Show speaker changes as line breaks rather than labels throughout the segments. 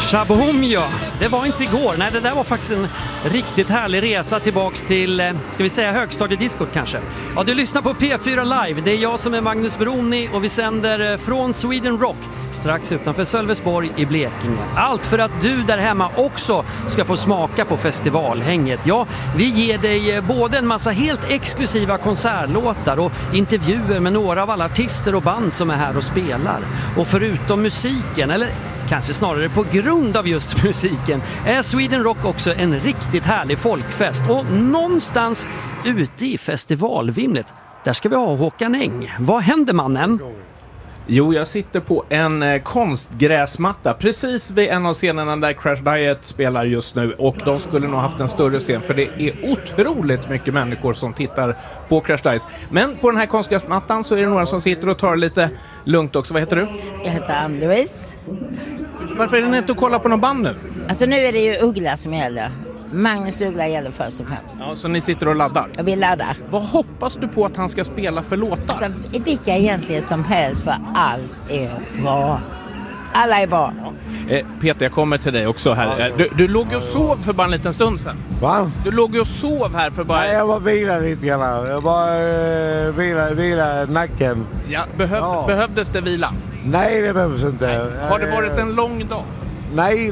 Shaboom, ja. Det var inte igår. Nej, det där var faktiskt en riktigt härlig resa tillbaks till, ska vi säga högstadiediskot kanske. Ja, du lyssnar på P4 Live. Det är jag som är Magnus Broni och vi sänder från Sweden Rock strax utanför Sölvesborg i Blekinge. Allt för att du där hemma också ska få smaka på festivalhänget. Ja, vi ger dig både en massa helt exklusiva konsertlåtar och intervjuer med några av alla artister och band som är här och spelar. Och förutom musiken, eller kanske snarare på grund av just musiken, är Sweden Rock också en riktigt härlig folkfest. Och någonstans ute i festivalvimlet, där ska vi ha Håkan Eng. Vad händer, mannen?
Jo, jag sitter på en konstgräsmatta precis vid en av scenerna där Crash Diet spelar just nu, och de skulle nog haft en större scen för det är otroligt mycket människor som tittar på Crash Diet. Men på den här konstgräsmattan så är det några som sitter och tar det lite lugnt också. Vad heter du?
Jag heter Ann-Louise.
Varför är det inte att kolla på någon band nu?
Alltså nu är det ju Uggla som gäller. Magnus Uggla gäller först och främst.
Ja, så ni sitter och laddar?
Jag vill ladda.
Vad hoppas du på att han ska spela för låtar?
Alltså vilka egentligen som helst, för allt är bra. Alla är bra.
Peter, jag kommer till dig också här. Du låg och sov för bara en liten stund sedan.
Va?
Du låg och sov här för bara...
Nej, jag var vilad lite grann. Jag bara vila nacken.
Ja, behövdes det vila?
Nej, det behövs inte.
Nej. Har det varit en lång dag?
Nej,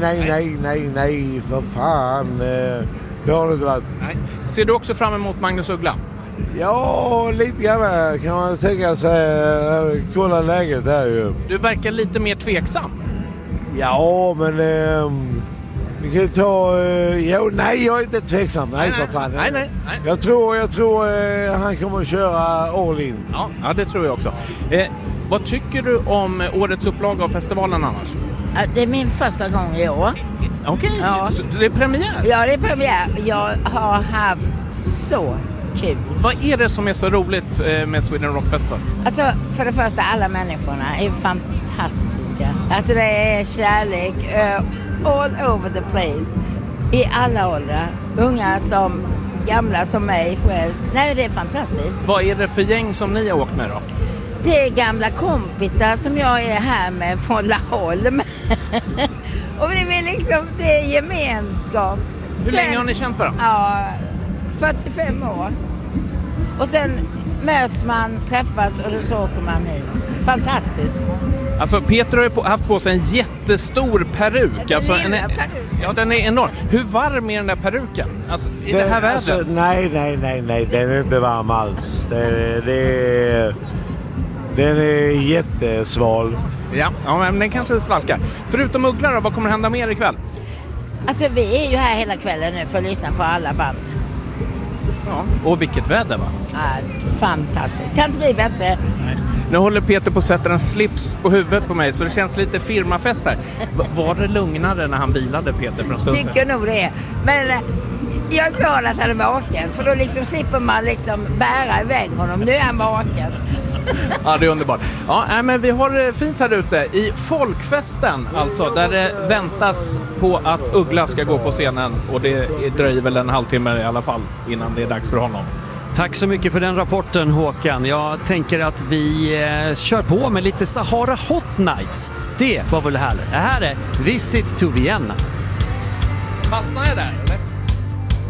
för fan. Det har det inte varit.
Nej. Ser du också fram emot Magnus Uggla?
Ja, lite grann kan man tänka sig. Kolla läget där ju.
Du verkar lite mer tveksam.
Ja, men vi kan ta... nej, jag är inte tveksam. Nej, för fan.
Nej.
Jag tror han kommer att köra all in.
Ja, det tror jag också. Vad tycker du om årets upplaga av festivalen annars?
Det är min första gång i år.
Okej,
Ja.
Så det är premiär?
Ja, det är premiär. Jag har haft så kul.
Vad är det som är så roligt med Sweden Rock Festival?
Alltså, för det första, alla människorna är fantastiska. Alltså det är kärlek all over the place. I alla åldrar. Unga som gamla som mig själv. Nej, det är fantastiskt.
Vad är det för gäng som ni har åkt med då?
Det är gamla kompisar som jag är här med från Laholm. Och det är gemenskap.
Hur länge har ni känt varandra?
Ja, 45 år. Och sen möts man, träffas och så åker man hit. Fantastiskt.
Alltså Peter har ju haft på sig en jättestor peruk. Ja, den är enorm. Hur varm är den där peruken? Alltså, i det här vädret?
Alltså, nej. Den är inte varm alls. Den är jättesval.
Ja, men den kanske svalkar. Förutom Uggla då, vad kommer hända mer ikväll?
Alltså vi är ju här hela kvällen nu för att lyssna på alla band.
Ja, och vilket väder va?
Ja, fantastiskt. Kan inte bli bättre.
Nej. Nu håller Peter på att sätta en slips på huvudet på mig så det känns lite firmafest här. Var det lugnare när han vilade, Peter, för en stund sedan?
Tycker nog det. Men jag är glad att han är vaken. För då slipper man bära iväg honom. Nu är han vaken.
Ja, det är underbart. Ja, men vi har det fint här ute i folkfesten, alltså, där det väntas på att Uggla ska gå på scenen, och det dröjer väl en halvtimme i alla fall innan det är dags för honom.
Tack så mycket för den rapporten, Håkan. Jag tänker att vi kör på med lite Sahara Hot Nights. Det var väl härligt. Det här är Visit to Vienna.
Fastnar jag där?